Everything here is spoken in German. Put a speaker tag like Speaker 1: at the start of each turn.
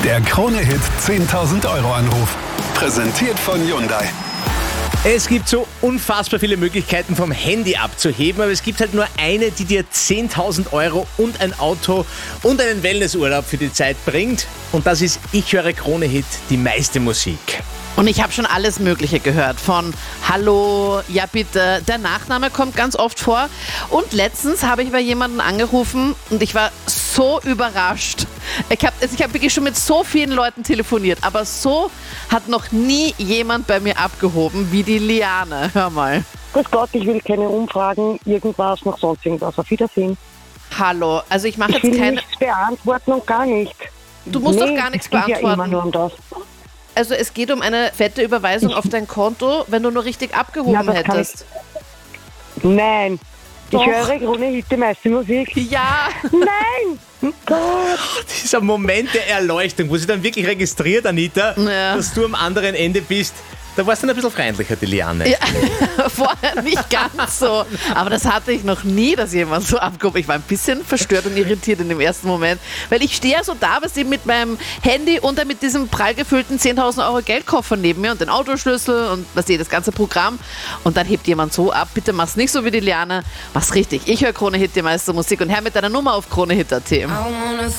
Speaker 1: Der Krone-Hit 10.000 Euro Anruf. Präsentiert von Hyundai.
Speaker 2: Es gibt so unfassbar viele Möglichkeiten vom Handy abzuheben, aber es gibt halt nur eine, die dir 10.000 Euro und ein Auto und einen Wellnessurlaub für die Zeit bringt. Und das ist Ich höre Krone-Hit, die meiste Musik.
Speaker 3: Und ich habe schon alles Mögliche gehört. Von Hallo, ja bitte, der Nachname kommt ganz oft vor. Und letztens habe ich bei jemandem angerufen und ich war so überrascht. Ich hab wirklich schon mit so vielen Leuten telefoniert, aber so hat noch nie jemand bei mir abgehoben wie die Liane. Hör mal.
Speaker 4: Grüß Gott, ich will keine Umfragen, irgendwas, noch sonst irgendwas. Auf Wiedersehen.
Speaker 3: Hallo, also ich mache
Speaker 4: Ich will
Speaker 3: jetzt keine...
Speaker 4: nichts beantworten und gar nicht.
Speaker 3: Du musst doch gar nichts
Speaker 4: es geht ja immer
Speaker 3: beantworten.
Speaker 4: nur um das.
Speaker 3: Also es geht um eine fette Überweisung auf dein Konto, wenn du nur richtig abgehoben
Speaker 4: das kann
Speaker 3: hättest.
Speaker 4: Nein.
Speaker 3: Doch.
Speaker 4: Ich höre Krone-Hit, die meiste Musik.
Speaker 3: Ja,
Speaker 4: Nein! Gott!
Speaker 2: Dieser Moment der Erleuchtung, wo sie dann wirklich registriert, Anita,
Speaker 3: Ja.
Speaker 2: dass du am anderen Ende bist. Da warst du dann ein bisschen freundlicher, die Liane.
Speaker 3: ja. Vorher nicht ganz so. Aber das hatte ich noch nie, dass jemand so abgehoben. Ich war ein bisschen verstört und irritiert in dem ersten Moment, weil ich stehe ja so da, was eben mit meinem Handy und dann mit diesem prall gefüllten 10.000 Euro Geldkoffer neben mir und den Autoschlüssel und das ganze Programm. Und dann hebt jemand so ab, bitte mach's nicht so wie die Liane, mach's richtig. Ich höre Krone-Hit, die meiste Musik und hör mit deiner Nummer auf Krone-Hit.at.